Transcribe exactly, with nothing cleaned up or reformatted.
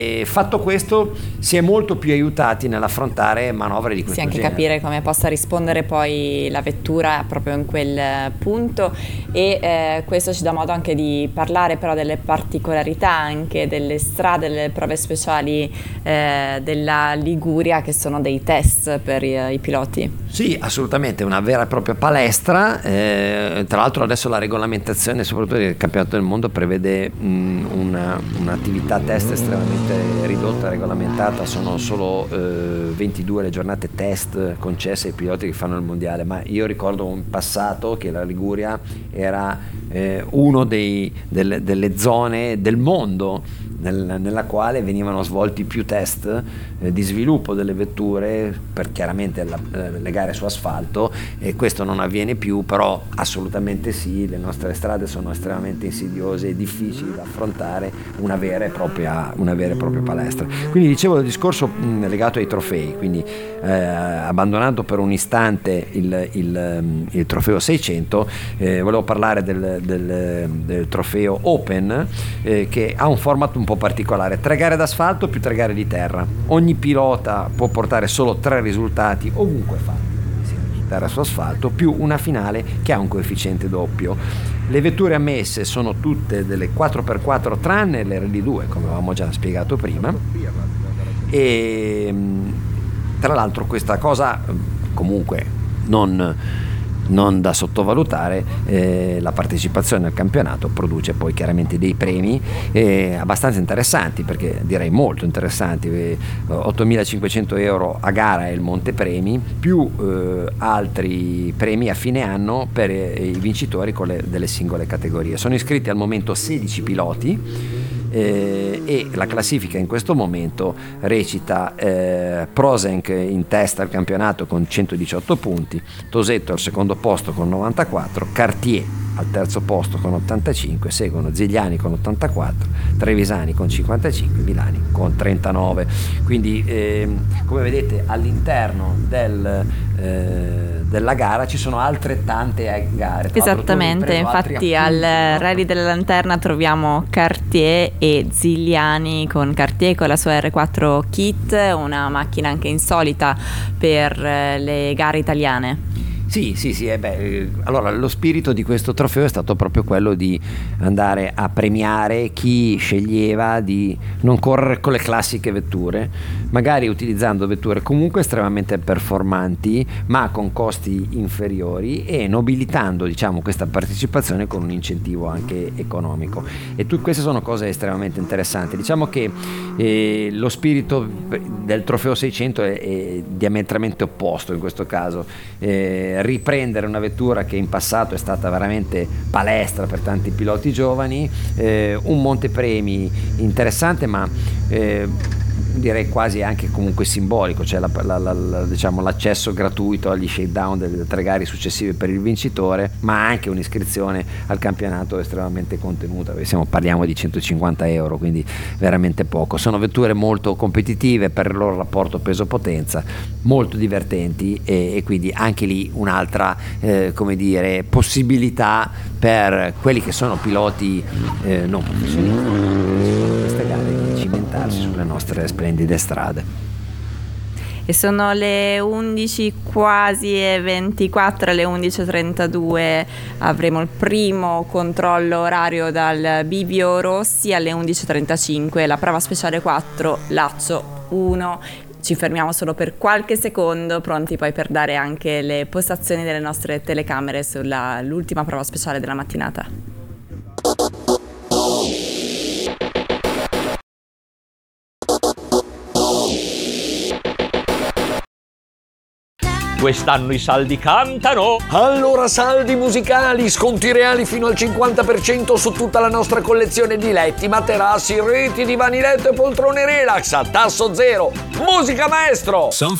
E fatto questo si è molto più aiutati nell'affrontare manovre di questo genere. Sì, anche capire come possa rispondere poi la vettura proprio in quel punto, e eh, questo ci dà modo anche di parlare però delle particolarità anche delle strade, delle prove speciali eh, della Liguria, che sono dei test per i, i piloti. Sì, assolutamente, una vera e propria palestra. Eh, tra l'altro adesso la regolamentazione soprattutto del campionato del mondo prevede mh, una, un'attività test estremamente ridotta, regolamentata. Sono solo eh, ventidue le giornate test concesse ai piloti che fanno il mondiale, ma io ricordo in passato che la Liguria era eh, uno dei, delle, delle zone del mondo nel, nella quale venivano svolti più test eh, di sviluppo delle vetture per chiaramente la, eh, le gare su asfalto, e questo non avviene più, però assolutamente sì, le nostre strade sono estremamente insidiose e difficili da affrontare, una vera e propria, una vera e propria palestra. Quindi dicevo il discorso mh, legato ai trofei, quindi eh, abbandonando per un istante il, il, il trofeo seicento, eh, volevo parlare del, del, del trofeo Open, eh, che ha un format un po' particolare: tre gare d'asfalto più tre gare di terra. Ogni pilota può portare solo tre risultati ovunque fa, sia su terra su asfalto, più una finale che ha un coefficiente doppio. Le vetture ammesse sono tutte delle quattro per quattro tranne l'R D due, come avevamo già spiegato prima, e tra l'altro questa cosa comunque non non da sottovalutare, eh, la partecipazione al campionato produce poi chiaramente dei premi eh, abbastanza interessanti, perché direi molto interessanti. eh, ottomilacinquecento euro a gara è il montepremi, più eh, altri premi a fine anno per eh, i vincitori con le, delle singole categorie. Sono iscritti al momento sedici piloti, Eh, e la classifica in questo momento recita eh, Prosenc in testa al campionato con centodiciotto punti, Tosetto al secondo posto con novantaquattro, Cartier al terzo posto con ottantacinque, seguono Zigliani con ottantaquattro, Trevisani con cinquantacinque, Milani con trentanove. Quindi eh, come vedete all'interno del, eh, della gara ci sono altrettante gare. Esattamente, infatti al Rally della Lanterna troviamo Cartier e Zigliani con Cartier con la sua R quattro Kit, una macchina anche insolita per le gare italiane. Sì, sì, sì, eh beh, allora lo spirito di questo trofeo è stato proprio quello di andare a premiare chi sceglieva di non correre con le classiche vetture, magari utilizzando vetture comunque estremamente performanti ma con costi inferiori, e nobilitando, diciamo, questa partecipazione con un incentivo anche economico. E tu, queste sono cose estremamente interessanti. Diciamo che eh, lo spirito del trofeo seicento è, è diametralmente opposto in questo caso. Eh, riprendere una vettura che in passato è stata veramente palestra per tanti piloti giovani, eh, un montepremi interessante, ma eh, direi quasi anche comunque simbolico, cioè la, la, la, la, diciamo, l'accesso gratuito agli shakedown delle tre gare successive per il vincitore, ma anche un'iscrizione al campionato estremamente contenuta, siamo, parliamo di centocinquanta euro, quindi veramente poco. Sono vetture molto competitive per il loro rapporto peso-potenza, molto divertenti, e, e quindi anche lì un'altra eh, come dire possibilità per quelli che sono piloti eh, non professionisti queste gare di cimentarsi sulle nostre splendide strade. E sono le undici quasi e ventiquattro, alle undici e trentadue avremo il primo controllo orario dal Bivio Rossi, alle undici e trentacinque la prova speciale quattro Lazio uno. Ci fermiamo solo per qualche secondo, pronti poi per dare anche le postazioni delle nostre telecamere sull'ultima prova speciale della mattinata. Quest'anno i saldi cantano! Allora saldi musicali, sconti reali fino al cinquanta per cento su tutta la nostra collezione di letti, materassi, reti, divani letto e poltrone relax a tasso zero. Musica maestro!